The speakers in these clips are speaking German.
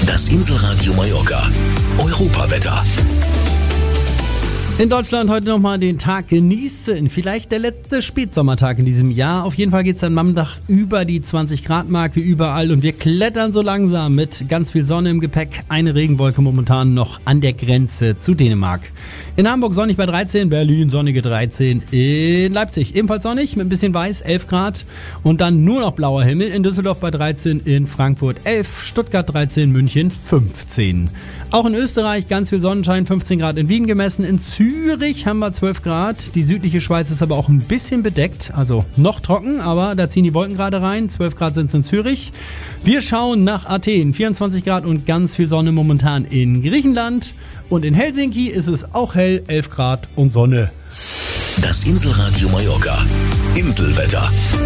Das Inselradio Mallorca. Europawetter. In Deutschland heute nochmal den Tag genießen. Vielleicht der letzte Spätsommertag in diesem Jahr. Auf jeden Fall geht es am Nachmittag über die 20-Grad-Marke überall und wir klettern so langsam mit ganz viel Sonne im Gepäck. Eine Regenwolke momentan noch an der Grenze zu Dänemark. In Hamburg sonnig bei 13, Berlin sonnige 13, in Leipzig ebenfalls sonnig mit ein bisschen weiß, 11 Grad und dann nur noch blauer Himmel. In Düsseldorf bei 13, in Frankfurt 11, Stuttgart 13, München 15. Auch in Österreich ganz viel Sonnenschein, 15 Grad in Wien gemessen. In Zürich haben wir 12 Grad. Die südliche Schweiz ist aber auch ein bisschen bedeckt, also noch trocken, aber da ziehen die Wolken gerade rein. 12 Grad sind es in Zürich. Wir schauen nach Athen, 24 Grad und ganz viel Sonne momentan in Griechenland. Und in Helsinki ist es auch hell, 11 Grad und Sonne. Das Inselradio Mallorca. Inselwetter.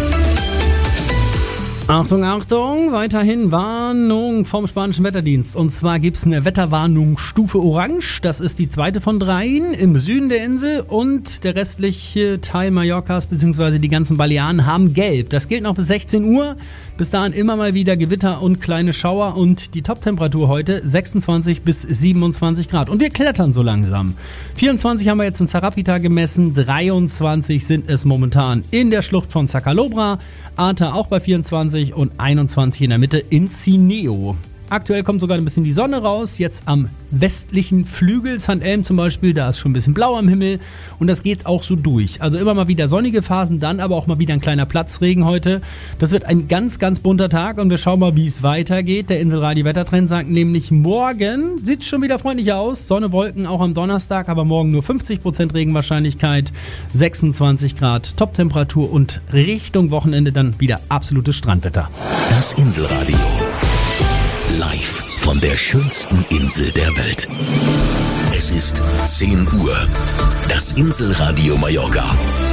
Achtung, Achtung, weiterhin Warnung vom spanischen Wetterdienst. Und zwar gibt es eine Wetterwarnung Stufe Orange. Das ist die zweite von 3 im Süden der Insel. Und der restliche Teil Mallorcas bzw. die ganzen Balearen haben Gelb. Das gilt noch bis 16 Uhr. Bis dahin immer mal wieder Gewitter und kleine Schauer. Und die Toptemperatur heute 26 bis 27 Grad. Und wir klettern so langsam. 24 haben wir jetzt in Zarapita gemessen. 23 sind es momentan in der Schlucht von Zacalobra. Arta auch bei 24 und 21 in der Mitte in Cineo. Aktuell kommt sogar ein bisschen die Sonne raus, jetzt am westlichen Flügel, St. Elm zum Beispiel, da ist schon ein bisschen blau am Himmel und das geht auch so durch. Also immer mal wieder sonnige Phasen, dann aber auch mal wieder ein kleiner Platzregen heute. Das wird ein ganz, ganz bunter Tag und wir schauen mal, wie es weitergeht. Der Inselradio-Wettertrend sagt nämlich, morgen sieht schon wieder freundlicher aus. Sonne, Wolken auch am Donnerstag, aber morgen nur 50% Regenwahrscheinlichkeit, 26 Grad Toptemperatur und Richtung Wochenende dann wieder absolutes Strandwetter. Das Inselradio. Live von der schönsten Insel der Welt. Es ist 10 Uhr. Das Inselradio Mallorca.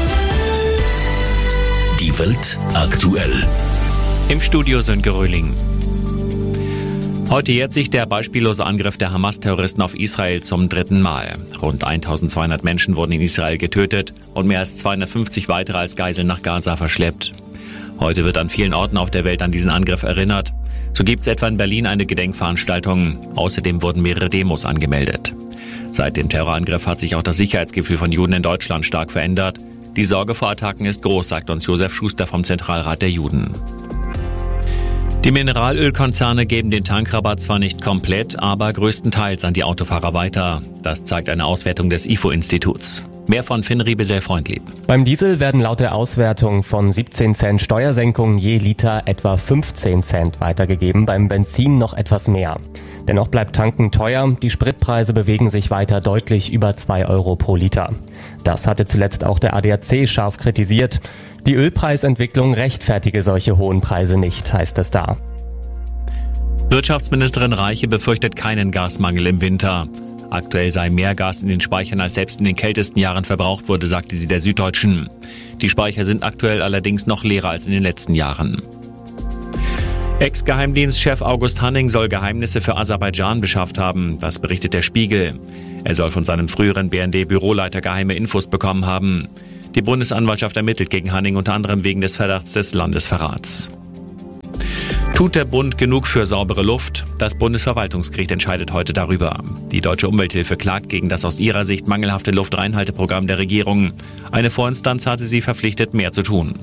Die Welt aktuell. Im Studio Sönke Röhling. Heute jährt sich der beispiellose Angriff der Hamas-Terroristen auf Israel zum 3. Mal. Rund 1200 Menschen wurden in Israel getötet und mehr als 250 weitere als Geiseln nach Gaza verschleppt. Heute wird an vielen Orten auf der Welt an diesen Angriff erinnert. So gibt es etwa in Berlin eine Gedenkveranstaltung. Außerdem wurden mehrere Demos angemeldet. Seit dem Terrorangriff hat sich auch das Sicherheitsgefühl von Juden in Deutschland stark verändert. Die Sorge vor Attacken ist groß, sagt uns Josef Schuster vom Zentralrat der Juden. Die Mineralölkonzerne geben den Tankrabatt zwar nicht komplett, aber größtenteils an die Autofahrer weiter. Das zeigt eine Auswertung des IFO-Instituts. Mehr von Finn Riebesell-Freundlieb. Beim Diesel werden laut der Auswertung von 17 Cent Steuersenkung je Liter etwa 15 Cent weitergegeben, beim Benzin noch etwas mehr. Dennoch bleibt Tanken teuer, die Spritpreise bewegen sich weiter deutlich über 2 Euro pro Liter. Das hatte zuletzt auch der ADAC scharf kritisiert. Die Ölpreisentwicklung rechtfertige solche hohen Preise nicht, heißt es da. Wirtschaftsministerin Reiche befürchtet keinen Gasmangel im Winter. Aktuell sei mehr Gas in den Speichern, als selbst in den kältesten Jahren verbraucht wurde, sagte sie der Süddeutschen. Die Speicher sind aktuell allerdings noch leerer als in den letzten Jahren. Ex-Geheimdienstchef August Hanning soll Geheimnisse für Aserbaidschan beschafft haben, das berichtet der Spiegel. Er soll von seinem früheren BND-Büroleiter geheime Infos bekommen haben. Die Bundesanwaltschaft ermittelt gegen Hanning unter anderem wegen des Verdachts des Landesverrats. Tut der Bund genug für saubere Luft? Das Bundesverwaltungsgericht entscheidet heute darüber. Die Deutsche Umwelthilfe klagt gegen das aus ihrer Sicht mangelhafte Luftreinhalteprogramm der Regierung. Eine Vorinstanz hatte sie verpflichtet, mehr zu tun.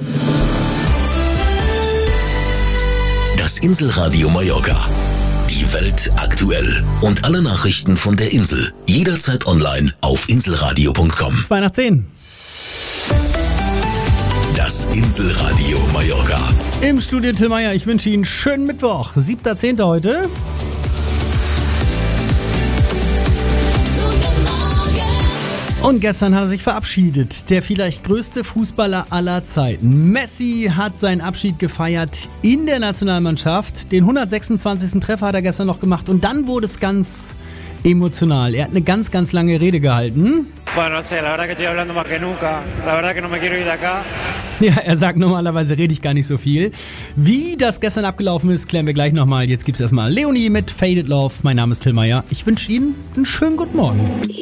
Das Inselradio Mallorca. Die Welt aktuell. Und alle Nachrichten von der Insel. Jederzeit online auf inselradio.com. 2 nach 10. Das Inselradio Mallorca. Im Studio Till Meier, ich wünsche Ihnen einen schönen Mittwoch, 7.10. heute. Und gestern hat er sich verabschiedet. Der vielleicht größte Fußballer aller Zeiten. Messi hat seinen Abschied gefeiert in der Nationalmannschaft. Den 126. Treffer hat er gestern noch gemacht und dann wurde es ganz emotional. Er hat eine ganz, ganz lange Rede gehalten. Bueno, no sé, la verdad que estoy hablando más que nunca. La verdad que no me quiero ir de acá. Ja, er sagt, normalerweise rede ich gar nicht so viel. Wie das gestern abgelaufen ist, klären wir gleich nochmal. Jetzt gibt's erstmal Leonie mit Faded Love. Mein Name ist Till Meier. Ich wünsche Ihnen einen schönen guten Morgen.